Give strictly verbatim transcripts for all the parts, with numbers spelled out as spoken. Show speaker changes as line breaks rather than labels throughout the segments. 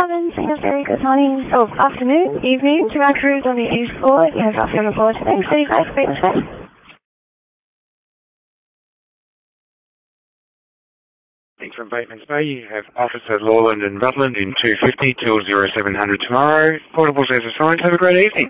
Seven, saying a very good morning, oh, afternoon, evening to our crews on the East floor. You have coffee on the floor today. City five, Bateman's Bay.
Thanks from Bateman's Bay. You have Officer Lawland and Rutland in two fifty till zero seven hundred tomorrow. Portables as assigned. Have a great evening.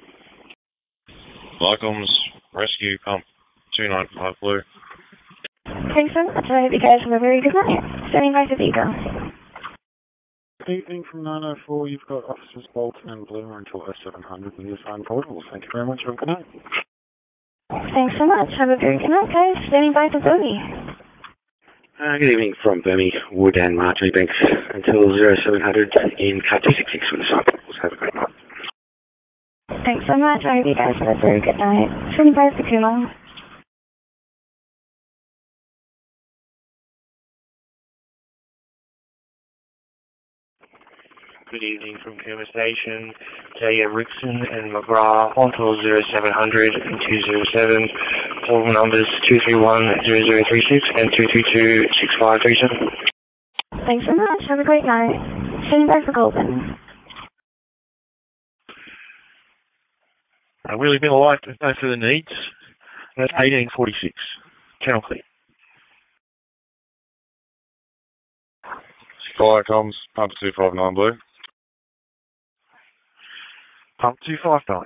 Lycom's Rescue Pump two nine five Blue.
Thanks so much. I hope you guys have a very good night. Standing by for the Eagle.
Good evening from nine oh four. You've got Officers Bolton and Bloomer until oh seven hundred with the assigned portables. Thank you very much. Have a good night.
Thanks so much. Have a very good night, guys. Standing by for Boomy.
Uh, good evening from Burmy, Wood and Marjorie Banks until zero seven hundred in car two six six with the assigned portables. Have a great night.
Thanks so much. I hope you guys have a very good night. Standing by for Kumar.
Good evening from Kumar Station. J M Rickson and McGrath until zero seven hundred and two zero seven. Portable numbers two three one zero zero three six and two three two six five three seven.
Thanks so much. Have a great night. Standing by for Golden.
Uh, Wheelie Miller Light, there's no further needs. That's eighteen forty-six. Channel clear. Fire comms, pump two five nine Blue.
Pump two five nine.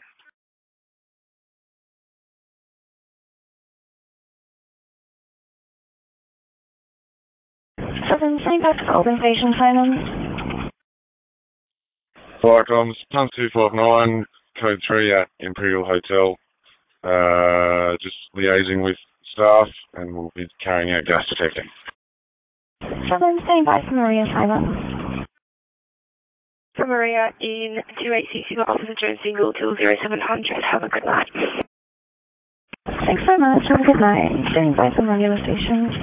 Seven, standing by for Golden Station, Simon.
Fire comms, pump two five nine, code three at Imperial Hotel. Uh, just liaising with staff and we'll be carrying out gas detecting.
Seven, standing by for Maria, Simon.
For Maria in two eight six, you got Officer Jones single till zero seven hundred. Have a good night.
Thanks so much. Have a good night. Standing by for Maria Station.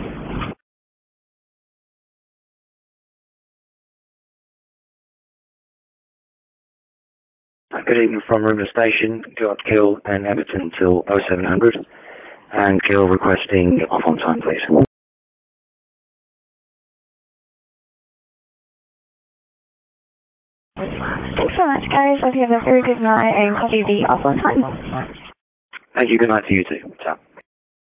Good evening from Rumor Station. Got Kill and Everton till oh seven hundred. And Kill requesting off on time, please.
Thanks so much, guys. Hope you have a very good night and coffee be off on time.
Thank you. Good night to you too. Ciao.